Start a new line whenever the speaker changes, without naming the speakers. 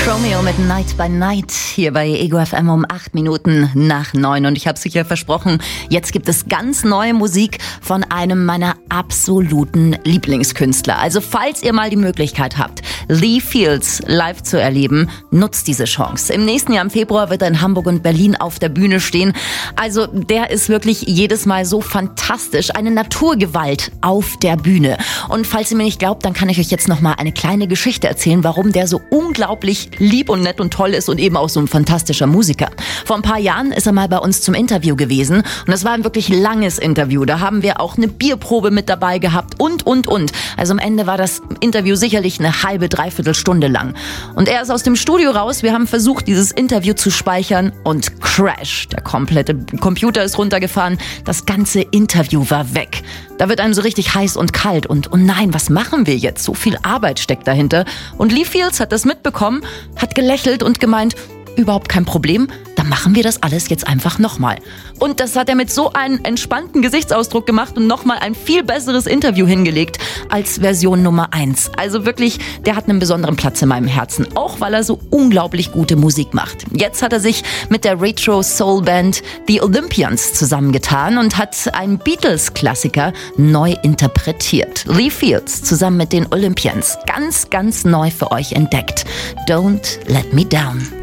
Romeo mit Night by Night hier bei Ego FM um 8 Minuten nach 9. Und ich habe es sicher versprochen, jetzt gibt es ganz neue Musik von einem meiner absoluten Lieblingskünstler. Also falls ihr mal die Möglichkeit habt, Lee Fields live zu erleben, nutzt diese Chance. Im nächsten Jahr im Februar wird er in Hamburg und Berlin auf der Bühne stehen. Also der ist wirklich jedes Mal so fantastisch. Eine Naturgewalt auf der Bühne. Und falls ihr mir nicht glaubt, dann kann ich euch jetzt noch mal eine kleine Geschichte erzählen, warum der so unglaublich lieb und nett und toll ist und eben auch so ein fantastischer Musiker. Vor ein paar Jahren ist er mal bei uns zum Interview gewesen und das war ein wirklich langes Interview. Da haben wir auch eine Bierprobe mit dabei gehabt und. Also am Ende war das Interview sicherlich eine halbe, dreiviertel Stunde lang. Und er ist aus dem Studio raus. Wir haben versucht, dieses Interview zu speichern und crash. Der komplette Computer ist runtergefahren. Das ganze Interview war weg. Da wird einem so richtig heiß und kalt und oh nein, was machen wir jetzt? So viel Arbeit steckt dahinter. Und Lee Fields hat das mitbekommen, hat gelächelt und gemeint, überhaupt kein Problem, dann machen wir das alles jetzt einfach nochmal. Und das hat er mit so einem entspannten Gesichtsausdruck gemacht und nochmal ein viel besseres Interview hingelegt als Version Nummer 1. Also wirklich, der hat einen besonderen Platz in meinem Herzen, auch weil er so unglaublich gute Musik macht. Jetzt hat er sich mit der Retro-Soul-Band The Olympians zusammengetan und hat einen Beatles-Klassiker neu interpretiert. Lee Fields zusammen mit den Olympians. Ganz, ganz neu für euch entdeckt. Don't Let Me Down.